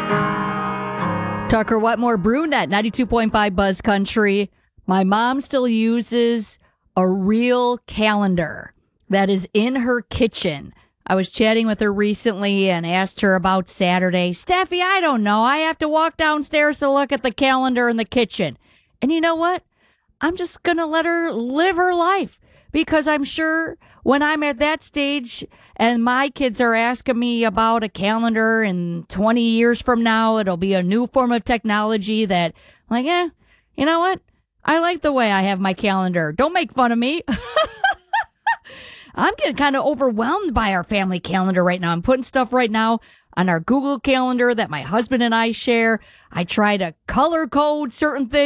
Tucker Wetmore, BrewNet, 92.5 Buzz Country. My mom still uses a real calendar that is in her kitchen. I was chatting with her recently and asked her about Saturday. Steffi, I don't know. I have to walk downstairs to look at the calendar in the kitchen. And you know what? I'm just going to let her live her life, because I'm sure when I'm at that stage and my kids are asking me about a calendar in 20 years from now, it'll be a new form of technology that, like, you know what? I like the way I have my calendar. Don't make fun of me. I'm getting kind of overwhelmed by our family calendar right now. I'm putting stuff right now on our Google Calendar that my husband and I share. I try to color code certain things.